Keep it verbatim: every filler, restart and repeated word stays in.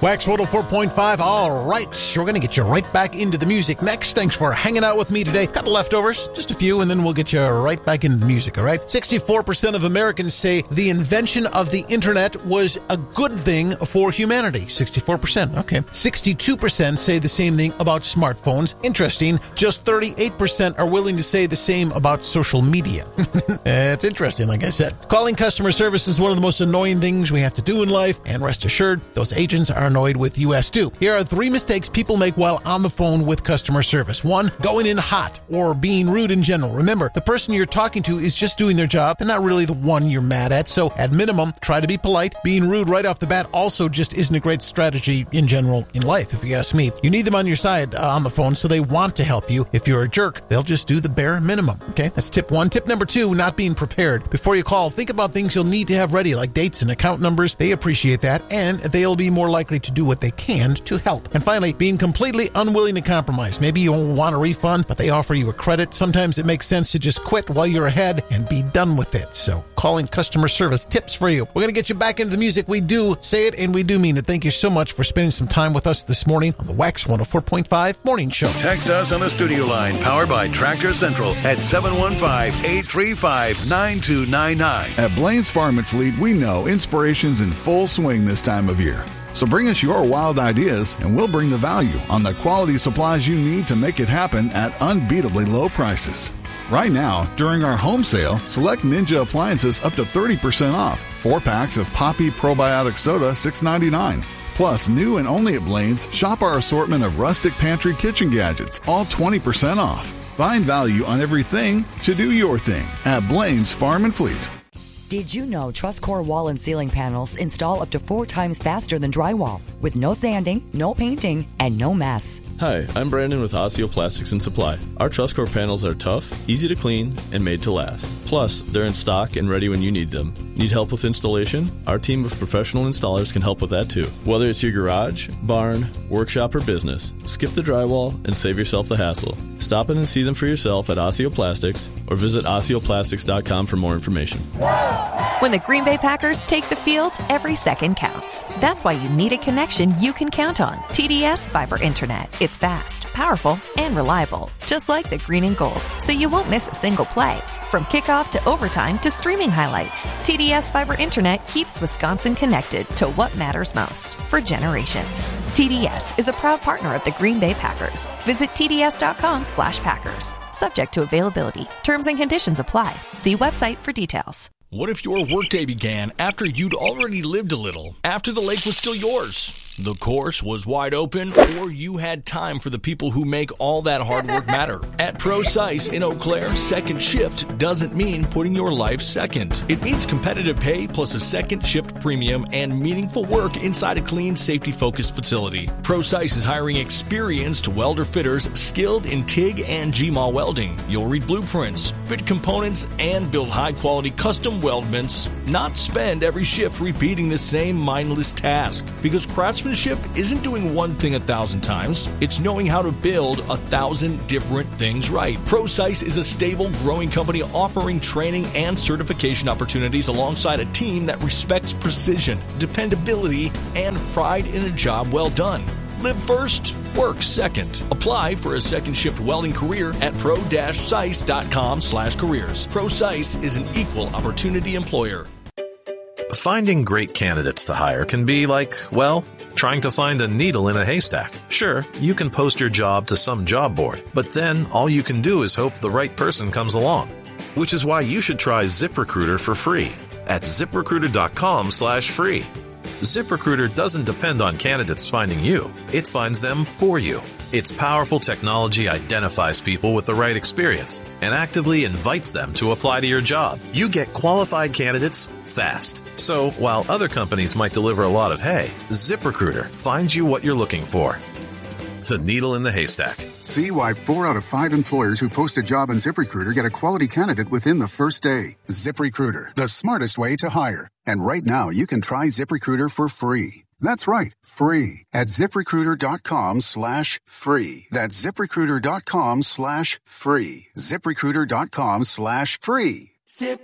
Wax one oh four point five. All right, we're going to get you right back into the music next. Thanks for hanging out with me today. Couple leftovers, just a few, and then we'll get you right back into the music, all right? sixty-four percent of Americans say the invention of the internet was a good thing for humanity. sixty-four percent, okay. sixty-two percent say the same thing about smartphones. Interesting, just thirty-eight percent are willing to say the same about social media. It's interesting, like I said. Calling customer service is one of the most annoying things we have to do in life, and rest assured, those agents are annoyed with U S too. Here are three mistakes people make while on the phone with customer service. One, going in hot or being rude in general. Remember, the person you're talking to is just doing their job and not really the one you're mad at. So at minimum, try to be polite. Being rude right off the bat also just isn't a great strategy in general in life, if you ask me. You need them on your side uh, on the phone so they want to help you. If you're a jerk, they'll just do the bare minimum. Okay, that's tip one. Tip number two, not being prepared. Before you call, think about things you'll need to have ready, like dates and account numbers. They appreciate that, and they'll be more likely to do what they can to help. And finally, being completely unwilling to compromise. Maybe you don't want a refund, but they offer you a credit. Sometimes it makes sense to just quit while you're ahead and be done with it. So calling customer service tips for you. We're going to get you back into the music. We do say it and we do mean it. Thank you so much for spending some time with us this morning on the Wax one oh four point five Morning Show. Text us on the studio line powered by Tractor Central at seven one five, eight three five, nine two nine nine. At Blaine's Farm and Fleet, we know inspiration's in full swing this time of year. So bring us your wild ideas, and we'll bring the value on the quality supplies you need to make it happen at unbeatably low prices. Right now, during our home sale, select Ninja appliances up to thirty percent off. Four packs of Poppy Probiotic Soda, six ninety-nine. Plus, new and only at Blaine's, shop our assortment of rustic pantry kitchen gadgets, all twenty percent off. Find value on everything to do your thing at Blaine's Farm and Fleet. Did you know TrustCore wall and ceiling panels install up to four times faster than drywall, with no sanding, no painting, and no mess? Hi, I'm Brandon with Osseo Plastics and Supply. Our TrustCore panels are tough, easy to clean, and made to last. Plus, they're in stock and ready when you need them. Need help with installation? Our team of professional installers can help with that too. Whether it's your garage, barn, workshop, or business, skip the drywall and save yourself the hassle. Stop in and see them for yourself at Osseo Plastics or visit osseo plastics dot com for more information. When the Green Bay Packers take the field, every second counts. That's why you need a connection you can count on. T D S Fiber Internet. It's fast, powerful, and reliable, just like the green and gold, so you won't miss a single play. From kickoff to overtime to streaming highlights, T D S Fiber Internet keeps Wisconsin connected to what matters most for generations. T D S is a proud partner of the Green Bay Packers. Visit T D S dot com slash Packers. Subject to availability. Terms and conditions apply. See website for details. What if your workday began after you'd already lived a little, after the lake was still yours? The course was wide open, or you had time for the people who make all that hard work matter. At ProSice in Eau Claire, second shift doesn't mean putting your life second. It means competitive pay plus a second shift premium and meaningful work inside a clean, safety-focused facility. ProSice is hiring experienced welder fitters skilled in TIG and G M A welding. You'll read blueprints, fit components, and build high-quality custom weldments. Not spend every shift repeating the same mindless task, because craftsmanship isn't doing one thing a thousand times. It's knowing how to build a thousand different things right. ProSice is a stable, growing company offering training and certification opportunities alongside a team that respects precision, dependability, and pride in a job well done. Live first, work second. Apply for a second shift welding career at pro dash sice dot com slash careers. ProSice is an equal opportunity employer. Finding great candidates to hire can be like, well, trying to find a needle in a haystack. Sure, you can post your job to some job board, but then all you can do is hope the right person comes along. Which is why you should try ZipRecruiter for free at zip recruiter dot com slash free. ZipRecruiter doesn't depend on candidates finding you. It finds them for you. Its powerful technology identifies people with the right experience and actively invites them to apply to your job. You get qualified candidates fast. So while other companies might deliver a lot of hay, ZipRecruiter finds you what you're looking for. The needle in the haystack. See why four out of five employers who post a job on ZipRecruiter get a quality candidate within the first day. ZipRecruiter, the smartest way to hire. And right now, you can try ZipRecruiter for free. That's right, free at zip recruiter dot com slash free. That's zip recruiter dot com slash free. zip recruiter dot com slash free. Zip